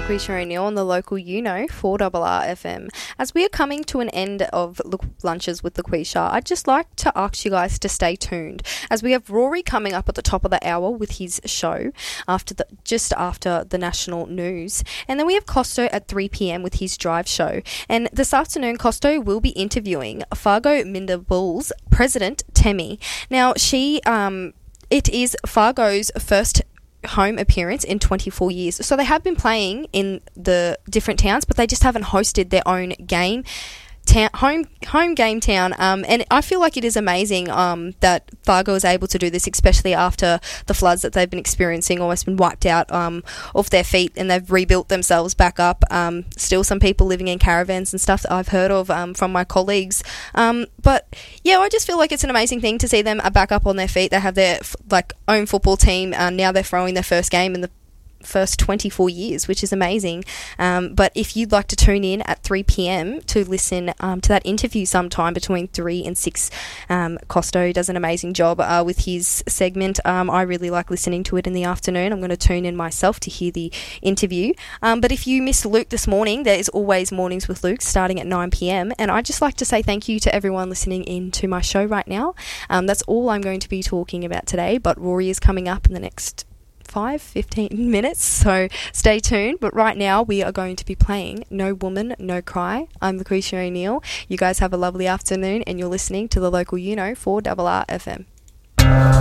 Lucretia O'Neill on the local 4RR FM. As we are coming to an end of Lunches with Lucretia, I'd just like to ask you guys to stay tuned, as we have Rory coming up at the top of the hour with his show just after the national news. And then we have Costo at 3 p.m. with his drive show. And this afternoon, Costo will be interviewing Fargo Minda Bulls president, Temi. Now, it is Fargo's first home appearance in 24 years. So they have been playing in the different towns, but they just haven't hosted their own game. Home game town, and I feel like it is amazing that Fargo is able to do this, especially after the floods that they've been experiencing, almost been wiped out off their feet, and they've rebuilt themselves back up. Still some people living in caravans and stuff that I've heard of from my colleagues. But yeah, I just feel like it's an amazing thing to see them back up on their feet. They have their own football team, now they're throwing their first game in the first 24 years, which is amazing. But if you'd like to tune in at 3 p.m. to listen to that interview sometime between 3 and 6, Costo does an amazing job with his segment. I really like listening to it in the afternoon. I'm going to tune in myself to hear the interview. But if you missed Luke this morning, there is always Mornings with Luke starting at 9 p.m. And I'd just like to say thank you to everyone listening in to my show right now. That's all I'm going to be talking about today, but Rory is coming up in the next 15 minutes, so stay tuned. But right now we are going to be playing No Woman, No Cry. I'm Lucretia O'Neill. You guys have a lovely afternoon, and you're listening to the local 4RR FM.